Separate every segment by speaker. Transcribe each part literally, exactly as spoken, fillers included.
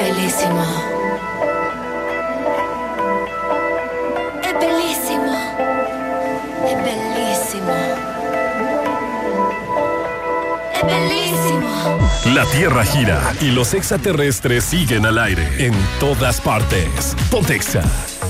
Speaker 1: bellissimo. È bellissimo. È bellissimo. È bellissimo.
Speaker 2: La Tierra gira y los extraterrestres siguen al aire en todas partes. Pontexa.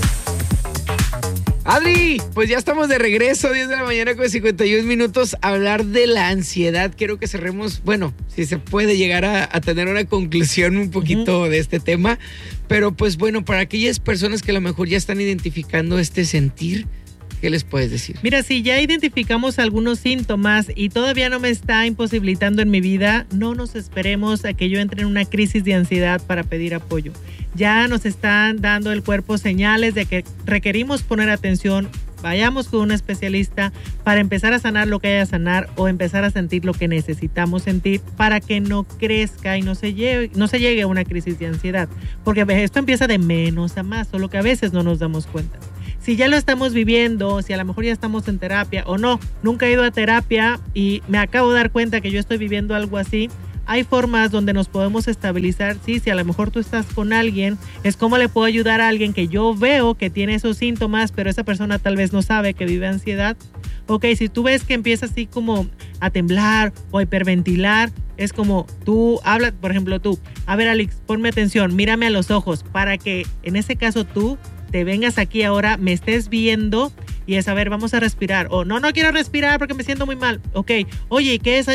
Speaker 3: Adri, pues ya estamos de regreso, diez de la mañana con cincuenta y un minutos, a hablar de la ansiedad. Quiero que cerremos, bueno, si se puede llegar a, a tener una conclusión un poquito uh-huh. de este tema, pero pues bueno, para aquellas personas que a lo mejor ya están identificando este sentir, ¿qué les puedes decir?
Speaker 4: Mira, si ya identificamos algunos síntomas y todavía no me está imposibilitando en mi vida, no nos esperemos a que yo entre en una crisis de ansiedad para pedir apoyo. Ya nos están dando el cuerpo señales de que requerimos poner atención. Vayamos con un especialista para empezar a sanar lo que haya que sanar o empezar a sentir lo que necesitamos sentir para que no crezca y no se llegue, no se llegue a una crisis de ansiedad. Porque esto empieza de menos a más, solo que a veces no nos damos cuenta. Si ya lo estamos viviendo, si a lo mejor ya estamos en terapia o no, nunca he ido a terapia y me acabo de dar cuenta que yo estoy viviendo algo así, hay formas donde nos podemos estabilizar. Sí, si a lo mejor tú estás con alguien, es cómo le puedo ayudar a alguien que yo veo que tiene esos síntomas, pero esa persona tal vez no sabe que vive ansiedad. Ok, si tú ves que empieza así como a temblar o a hiperventilar, es como tú hablas, por ejemplo tú, a ver Alex, ponme atención, mírame a los ojos, para que en ese caso tú te vengas aquí ahora, me estés viendo y es, a ver, vamos a respirar. O no, no quiero respirar porque me siento muy mal. Ok, oye, ¿qué es